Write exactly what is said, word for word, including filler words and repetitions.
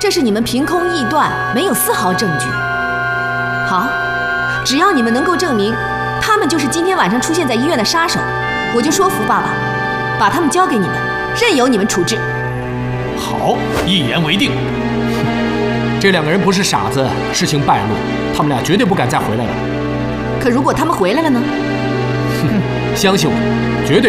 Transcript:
这是你们凭空臆断，没有丝毫证据。好，只要你们能够证明他们就是今天晚上出现在医院的杀手，我就说服爸爸，把他们交给你们，任由你们处置。 好，一言为定。 这两个人不是傻子，事情败露，他们俩绝对不敢再回来了。 可如果他们回来了呢？ 哼，相信我，绝对。